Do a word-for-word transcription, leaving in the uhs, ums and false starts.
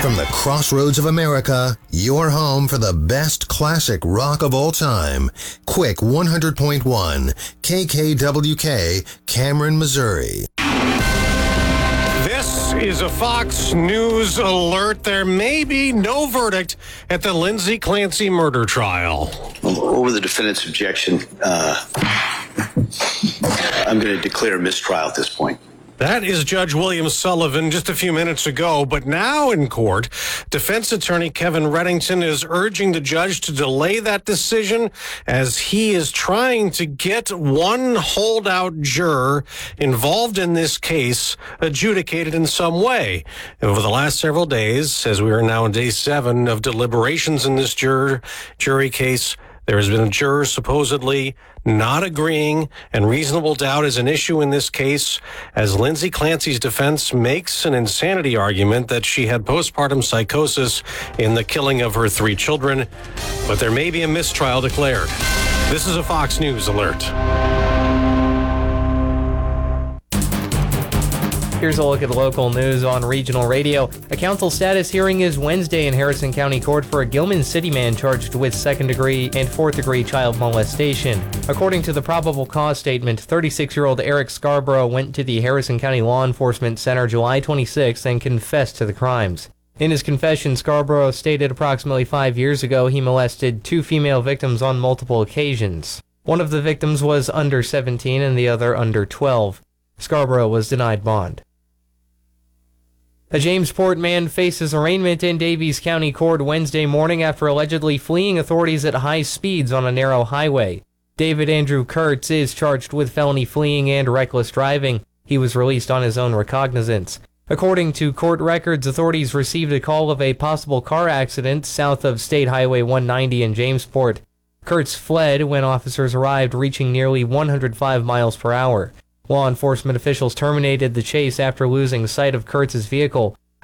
From the crossroads of America, your home for the best classic rock of all time. Quick one hundred point one, K K W K, Cameron, Missouri. This is a Fox News alert. There may be no verdict at the Lindsay Clancy murder trial. Over the defendant's objection, uh, I'm going to declare a mistrial at this point. That is Judge William Sullivan just a few minutes ago, but now in court, defense attorney Kevin Reddington is urging the judge to delay that decision as he is trying to get one holdout juror involved in this case adjudicated in some way. Over the last several days, as we are now on day seven of deliberations in this juror, jury case, there has been a juror supposedly not agreeing, and reasonable doubt is an issue in this case as Lindsay Clancy's defense makes an insanity argument that she had postpartum psychosis in the killing of her three children, but there may be a mistrial declared. This is a Fox News alert. Here's a look at local news on regional radio. A council status hearing is Wednesday in Harrison County Court for a Gilman City man charged with second-degree and fourth-degree child molestation. According to the probable cause statement, thirty-six-year-old Eric Scarborough went to the Harrison County Law Enforcement Center July twenty-sixth and confessed to the crimes. In his confession, Scarborough stated approximately five years ago he molested two female victims on multiple occasions. One of the victims was under seventeen and the other under twelve. Scarborough was denied bond. A Jamesport man faces arraignment in Davies County Court Wednesday morning after allegedly fleeing authorities at high speeds on a narrow highway. David Andrew Kurtz is charged with felony fleeing and reckless driving. He was released on his own recognizance. According to court records, authorities received a call of a possible car accident south of State Highway one ninety in Jamesport. Kurtz fled when officers arrived, reaching nearly one hundred five miles per hour. Law enforcement officials terminated the chase after losing sight of Kurtz's vehicle.